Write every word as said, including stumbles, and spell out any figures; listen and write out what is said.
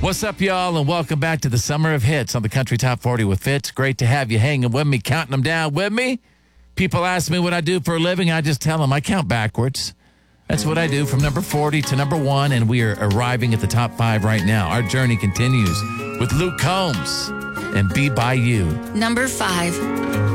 What's up, y'all, and welcome back to the Summer of Hits on the Country Top forty with Fitz. Great to have you hanging with me, counting them down with me. People ask me what I do for a living. I just tell them I count backwards. That's what I do from number forty to number one, and we are arriving at the top five right now. Our journey continues with Luke Combs and Be By You. Number five.